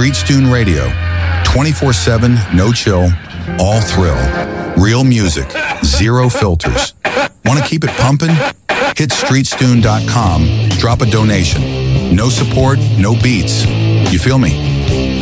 Street Stune Radio. 24/7, no chill, all thrill. Real music, zero filters. Want to keep it pumping? Hit StreetStune.com, drop a donation. No support, no beats. You feel me?